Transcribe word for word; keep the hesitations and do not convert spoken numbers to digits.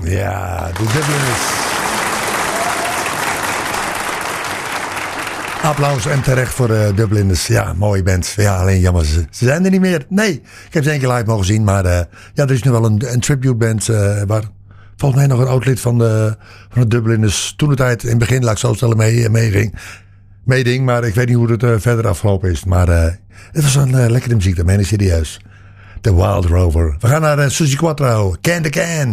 Ja, de Dubliners. Applaus en terecht voor de Dubliners. Ja, mooie band. Ja, alleen jammer, ze, ze zijn er niet meer. Nee, ik heb ze één keer live mogen zien. Maar uh, ja, er is nu wel een, een tribute band uh, waar volgens mij nog een oud lid van de, van de Dubliners toen de tijd in het begin, laat ik zo stellen, mee, mee ging. Meeding, maar ik weet niet hoe het uh, verder afgelopen is. Maar uh, het was een uh, lekkere muziek, dat meen ik serieus. The Wild Rover. We gaan naar uh, Suzy Quatro. Can the Can.